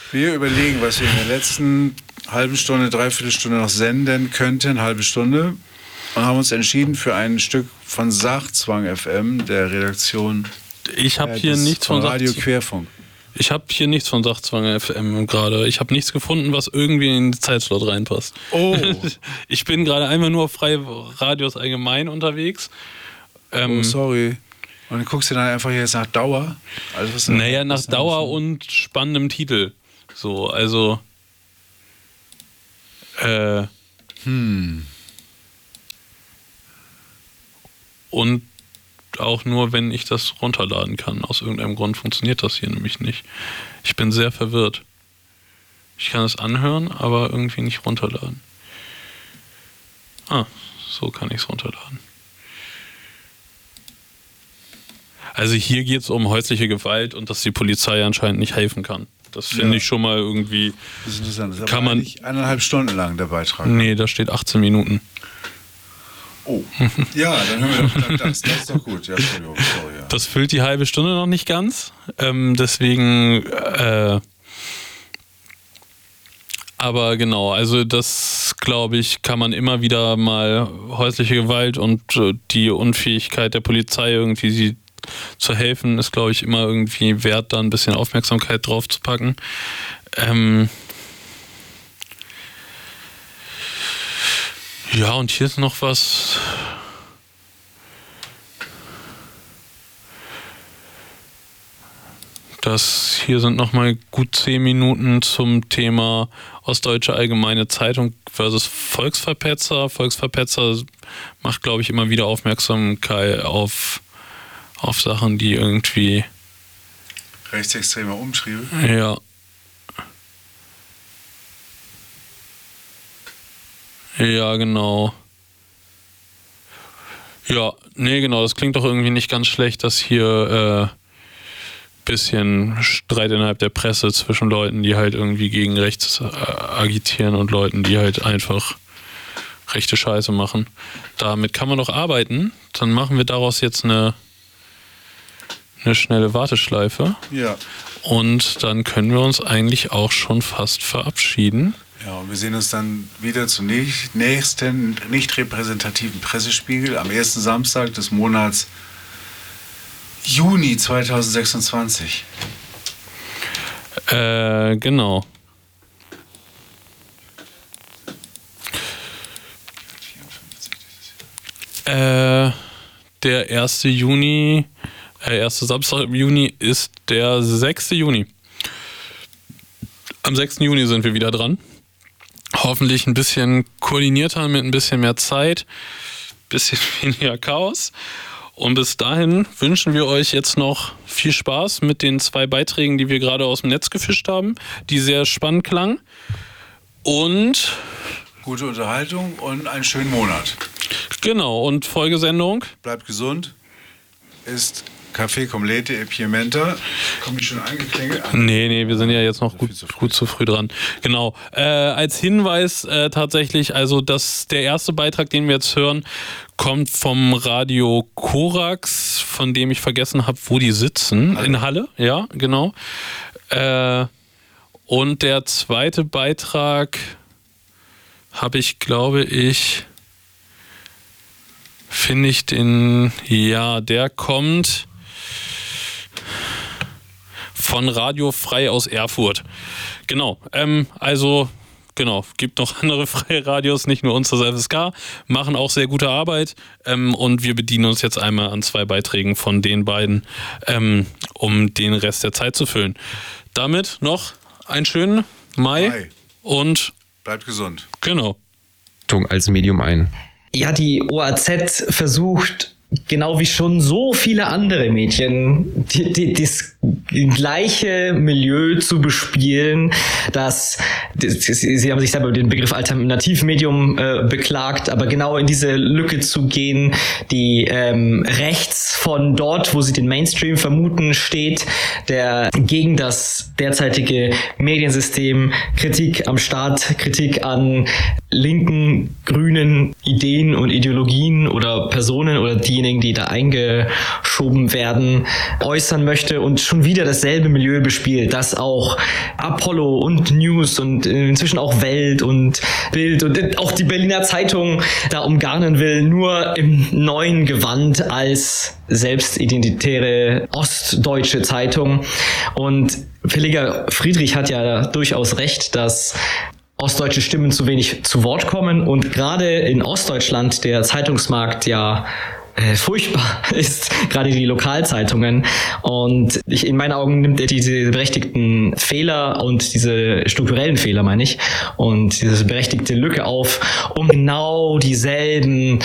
Wir überlegen, was wir in der letzten halben Stunde, Dreiviertelstunde noch senden könnten, halbe Stunde, und haben uns entschieden für ein Stück von Sachzwang FM, der Redaktion. Ich habe hier nichts von Radio Querfunk. Ich habe hier nichts von Sachzwang FM gerade. Ich habe nichts gefunden, was irgendwie in den Zeitslot reinpasst. Oh. Ich bin gerade einfach nur auf freie Radios allgemein unterwegs. Sorry. Und dann guckst du dann einfach jetzt nach Dauer? Also, was naja, nach Dauer und spannendem Titel. So, also und auch nur, wenn ich das runterladen kann. Aus irgendeinem Grund funktioniert das hier nämlich nicht. Ich bin sehr verwirrt. Ich kann es anhören, aber irgendwie nicht runterladen. So kann ich es runterladen. Also hier geht es um häusliche Gewalt und dass die Polizei anscheinend nicht helfen kann. Das finde ich schon mal irgendwie... Das ist interessant. Das ist kann man nicht 1,5 Stunden lang, der Beitrag. Nee, da steht 18 Minuten. Oh. Ja, dann hören wir doch das. Das ist doch gut. Ja, Entschuldigung. Sorry, ja. Das füllt die halbe Stunde noch nicht ganz. Deswegen... aber genau, also das, glaube ich, kann man immer wieder mal häusliche Gewalt und die Unfähigkeit der Polizei irgendwie sie zu helfen, ist, glaube ich, immer irgendwie wert, da ein bisschen Aufmerksamkeit drauf zu packen. Ja, und hier ist noch was. Hier sind nochmal gut 10 Minuten zum Thema Ostdeutsche Allgemeine Zeitung versus Volksverpetzer. Volksverpetzer macht, glaube ich, immer wieder Aufmerksamkeit auf Sachen, die irgendwie... Rechtsextreme Umtriebe? Ja. Ja, genau. Ja, nee, genau, das klingt doch irgendwie nicht ganz schlecht, dass hier bisschen Streit innerhalb der Presse zwischen Leuten, die halt irgendwie gegen rechts agitieren und Leuten, die halt einfach rechte Scheiße machen. Damit kann man doch arbeiten. Dann machen wir daraus jetzt eine schnelle Warteschleife. Ja. Und dann können wir uns eigentlich auch schon fast verabschieden. Ja, und wir sehen uns dann wieder zum nächsten nicht repräsentativen Pressespiegel am ersten Samstag des Monats Juni 2026. Genau. Der 1. Juni, erste Samstag im Juni ist der 6. Juni. Am 6. Juni sind wir wieder dran. Hoffentlich ein bisschen koordinierter, mit ein bisschen mehr Zeit, bisschen weniger Chaos. Und bis dahin wünschen wir euch jetzt noch viel Spaß mit den 2 Beiträgen, die wir gerade aus dem Netz gefischt haben, die sehr spannend klangen. Und gute Unterhaltung und einen schönen Monat. Genau, und Folgesendung. Bleibt gesund. Ist Café Complete e Pimenta. Komme ich schon angeklingelt? Nee, wir sind ja jetzt noch gut zu früh dran. Genau. Als Hinweis tatsächlich, also der erste Beitrag, den wir jetzt hören, kommt vom Radio Korax, von dem ich vergessen habe, wo die sitzen. Halle. In Halle, ja, genau. Und der zweite Beitrag habe ich, glaube ich, finde ich den, ja, der kommt von Radio Frei aus Erfurt. Genau, genau, gibt noch andere freie Radios, nicht nur uns, das FSK, machen auch sehr gute Arbeit und wir bedienen uns jetzt einmal an 2 Beiträgen von den beiden, um den Rest der Zeit zu füllen. Damit noch einen schönen Mai. Und bleibt gesund. Genau. Als Medium ein. Ja, die OAZ versucht, genau wie schon so viele andere Medien, das gleiche Milieu zu bespielen, Sie haben sich selber den Begriff Alternativmedium beklagt, aber genau in diese Lücke zu gehen, die rechts von dort, wo sie den Mainstream vermuten, steht, der gegen das derzeitige Mediensystem Kritik am Staat, Kritik an linken, grünen Ideen und Ideologien oder Personen oder diejenigen, Dingen, die da eingeschoben werden, äußern möchte und schon wieder dasselbe Milieu bespielt, das auch Apollo und News und inzwischen auch Welt und Bild und auch die Berliner Zeitung da umgarnen will, nur im neuen Gewand als selbstidentitäre ostdeutsche Zeitung. Und Verleger Friedrich hat ja durchaus recht, dass ostdeutsche Stimmen zu wenig zu Wort kommen und gerade in Ostdeutschland der Zeitungsmarkt ja furchtbar ist, gerade die Lokalzeitungen. Und in meinen Augen nimmt er diese berechtigten Fehler und diese strukturellen Fehler, meine ich, und diese berechtigte Lücke auf, um genau dieselben